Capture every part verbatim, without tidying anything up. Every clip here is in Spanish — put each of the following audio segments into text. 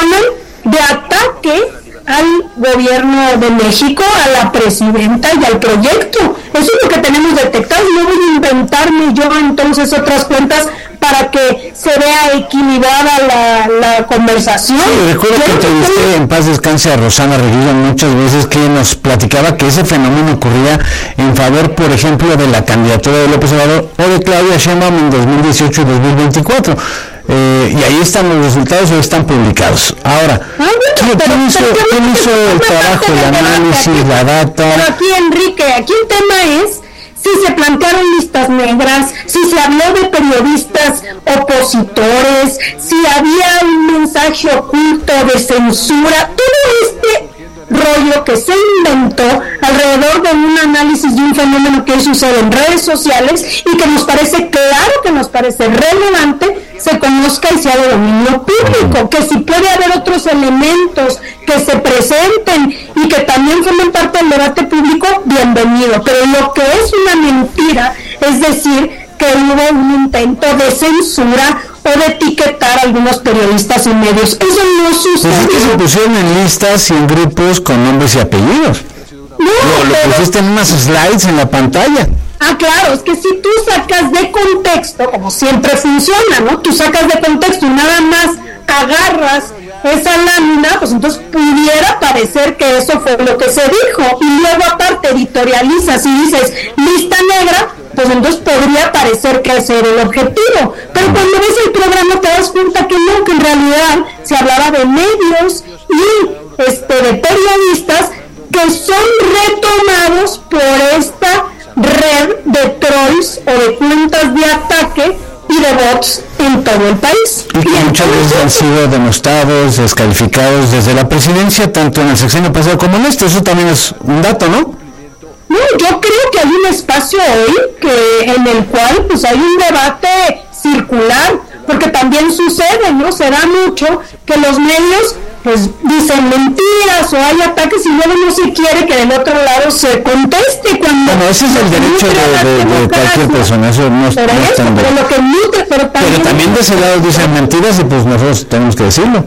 mencionan de ataque al gobierno de México, a la presidenta y al proyecto. Eso es lo que tenemos detectado. No voy a inventarme yo entonces otras cuentas para que se vea equilibrada la, la conversación. Sí, recuerdo que entrevisté, en paz descanse, a Rosana Reguillo muchas veces, que nos platicaba que ese fenómeno ocurría en favor, por ejemplo, de la candidatura de López Obrador o de Claudia Sheinbaum en dos mil dieciocho y dos mil veinticuatro. Eh, y ahí están los resultados, ahí están publicados. Ahora, ah, bueno, ¿quién, pero, ¿quién hizo, pero, ¿quién hizo el trabajo, el análisis, la data? Pero aquí, Enrique, aquí el tema es si se plantearon listas negras, si se habló de periodistas opositores, si había un mensaje oculto de censura, todo este rollo que se inventó alrededor de un análisis de un fenómeno que hoy sucede en redes sociales y que nos parece claro, que nos parece relevante, se conozca y sea de dominio público, que si puede haber otros elementos que se presenten y que también formen parte del debate público, bienvenido, pero lo que es una mentira es decir que hubo un intento de censura o de etiquetar a algunos periodistas y medios. Eso no sucedió. Pues es que se pusieron en listas y en grupos con nombres y apellidos. No, lo, lo pero... pusiste en unas slides en la pantalla. Ah, claro, es que si tú sacas de contexto, como siempre funciona, ¿no? Tú sacas de contexto y nada más agarras esa lámina, pues entonces pudiera parecer que eso fue lo que se dijo. Y luego aparte editorializas y dices lista negra, pues entonces podría parecer que ese era el objetivo. Pero cuando ves el programa te das cuenta que no, que en realidad se hablaba de medios y este de periodistas que son retomados por esta red de trolls o de cuentas de ataque y de bots en todo el país. Y que muchas veces han sido denostados, descalificados desde la presidencia, tanto en el sexenio pasado como en este. Eso también es un dato, ¿no? No, yo creo que hay un espacio hoy que en el cual pues hay un debate circular, porque también sucede, ¿no? Se da mucho que los medios pues dicen mentiras o hay ataques y luego no se quiere que del otro lado se conteste cuando... Bueno, ese es el derecho de, de, de cualquier persona, eso no, pero no eso, está en pero lo que nutre, pero también... Pero también de ese lado dicen mentiras y pues nosotros tenemos que decirlo.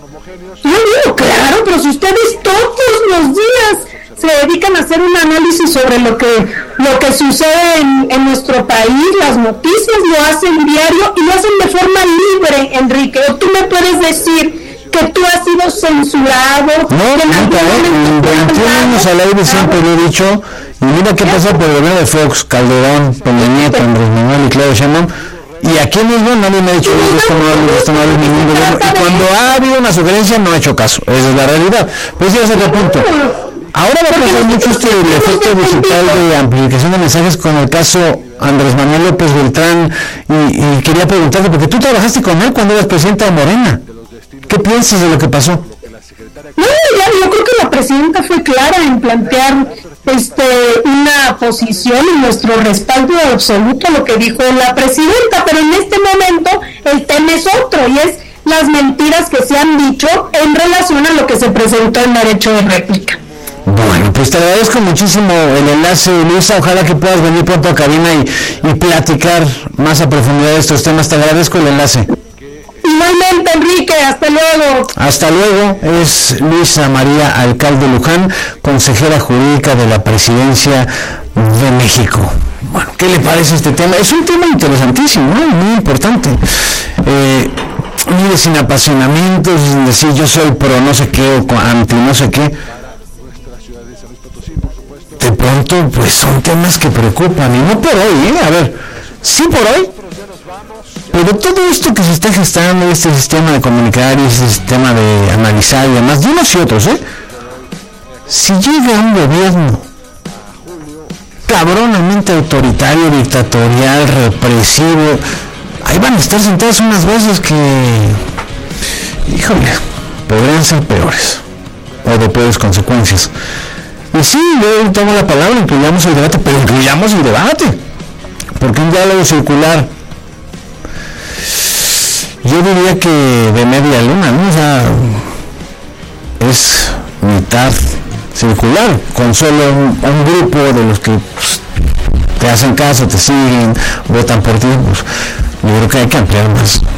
No, no, claro, pero si ustedes todos los días se dedican a hacer un análisis sobre lo que lo que sucede en, en nuestro país, las noticias lo hacen diario y lo hacen de forma libre, Enrique. O tú me puedes decir que tú has sido censurado. No, nunca, ¿eh? En veintiún años al aire siempre lo he dicho, y mira qué pasa por el gobierno de Fox, Calderón, Peña Nieto, Andrés Manuel y Claudia Sheinbaum, y aquí mismo nadie me ha dicho esto no hablo, esto no hablo, ningún gobierno, y cuando ha habido una sugerencia no ha hecho caso, esa es la realidad. Pues ya es otro punto. Ahora va a pasar mucho este el efecto digital de amplificación de mensajes con el caso Andrés Manuel López Beltrán, y, y quería preguntarte, porque tú trabajaste con él cuando eras presidenta de Morena, ¿qué piensas de lo que pasó? No, ya, yo creo que la presidenta fue clara en plantear este una posición y nuestro respaldo absoluto a lo que dijo la presidenta, pero en este momento el tema es otro y es las mentiras que se han dicho en relación a lo que se presentó en derecho de réplica. Bueno, pues te agradezco muchísimo el enlace, Luisa, ojalá que puedas venir pronto a cabina y, y platicar más a profundidad de estos temas, te agradezco el enlace. Igualmente, Enrique, hasta luego. Hasta luego, es Luisa María Alcalde Luján, consejera jurídica de la Presidencia de México. Bueno, ¿qué le parece este tema? Es un tema interesantísimo, ¿no? Muy importante. Eh, mire, sin apasionamientos, sin decir yo soy pro no sé qué o anti no sé qué. De pronto, pues son temas que preocupan, y no por hoy, ¿eh? A ver, sí por hoy, pero todo esto que se está gestando, este sistema de comunicar y este sistema de analizar y demás, de unos y otros, ¿eh? Si llega un gobierno cabronamente autoritario, dictatorial, represivo, ahí van a estar sentadas unas voces que, híjole, podrían ser peores, o de peores consecuencias. Y sí, yo tomo la palabra, incluyamos el debate, pero incluyamos el debate, porque un diálogo circular, yo diría que de media luna, ¿no? O sea, es mitad circular, con solo un, un grupo de los que pues, te hacen caso, te siguen, votan por ti, pues yo creo que hay que ampliar más.